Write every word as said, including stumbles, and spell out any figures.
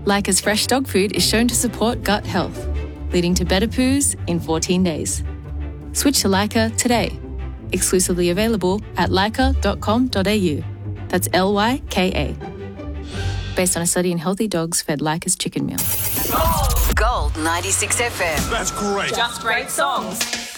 Lyca's fresh dog food is shown to support gut health, leading to better poos in fourteen days. Switch to Lyca today. Exclusively available at lyca dot com dot a u. That's L Y K A. Based on a study in healthy dogs fed Lyca's chicken meal. Gold ninety-six F M. That's great. Just great songs.